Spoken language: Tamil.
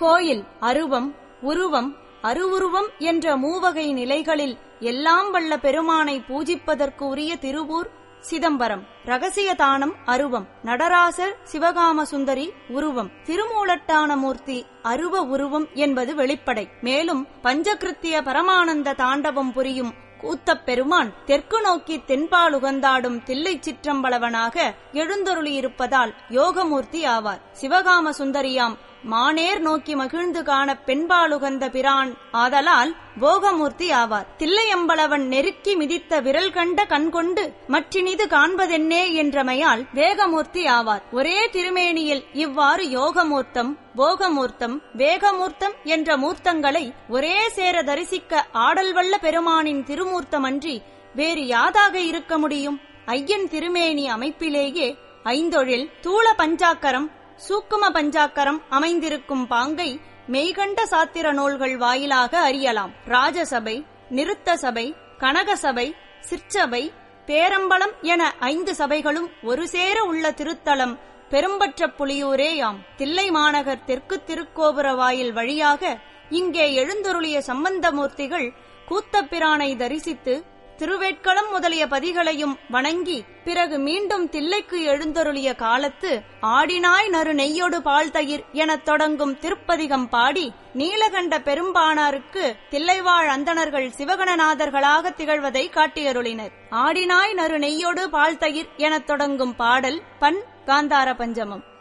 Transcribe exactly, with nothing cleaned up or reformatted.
இக்கோயில் அருவம், உருவம், அருவுருவம் என்ற மூவகை நிலைகளில் எல்லாம் வல்ல பெருமானை பூஜிப்பதற்கு உரிய திருவூர் சிதம்பரம். ரகசிய தானம் அருவம், நடராசர் சிவகாம சுந்தரி உருவம், திருமூலட்டானமூர்த்தி அருவ உருவம் என்பது வெளிப்படை. மேலும் பஞ்சகிருத்திய பரமானந்த தாண்டவம் புரியும் கூத்தப் பெருமான் தெற்கு நோக்கி தென்பால் உகந்தாடும் தில்லை சிற்றம்பலவனாக எழுந்தருளியிருப்பதால் யோகமூர்த்தி ஆவார். சிவகாம சுந்தரியாம் மானேர் நோக்கி மகிழ்ந்து காண பெண்பாலுகந்த பிரான் ஆதலால் போகமூர்த்தி ஆவார். தில்லையம்பலவன் நெருக்கி மிதித்த விரல் கண்ட கண்கொண்டு மற்றினிது காண்பதென்னே என்றமையால் வேகமூர்த்தி ஆவார். ஒரே திருமேனியில் இவ்வாறு யோகமூர்த்தம், போகமூர்த்தம், வேகமூர்த்தம் என்ற மூர்த்தங்களை ஒரே சேர தரிசிக்க ஆடல் வல்ல பெருமானின் திருமூர்த்தமன்றி வேறு யாதாக இருக்க முடியும்? ஐயன் திருமேனி அமைப்பிலேயே ஐந்தொழில், தூள பஞ்சாக்கரம், சூக்கும பஞ்சாக்கரம் அமைந்திருக்கும் பாங்கை மெய்கண்ட சாத்திர நூல்கள் வாயிலாக அறியலாம். ராஜசபை, நிருத்த சபை, கனகசபை, சிற்சபை, பேரம்பலம் என ஐந்து சபைகளும் ஒரு சேர உள்ள திருத்தலம் பெரும்பற்ற புலியூரேயாம். தில்லை மாநகர் தெற்கு திருக்கோபுர வாயில் வழியாக இங்கே எழுந்தருளிய சம்பந்தமூர்த்திகள் கூத்தப்பிரானை தரிசித்து திருவேட்களம் முதலிய பதிகளையும் வணங்கி பிறகு மீண்டும் தில்லைக்கு எழுந்தருளிய காலத்து ஆடினாய் நறு நெய்யொடு பால் தயிர் எனத் தொடங்கும் திருப்பதிகம் பாடி நீலகண்ட பெரும்பானாருக்கு தில்லைவாழ் அந்தணர்கள் சிவகணநாதர்களாக திகழ்வதை காட்டியருளினர். ஆடினாய் நறு நெய்யொடு பால் தயிர் எனத் தொடங்கும் பாடல் பண் காந்தார பஞ்சமம்.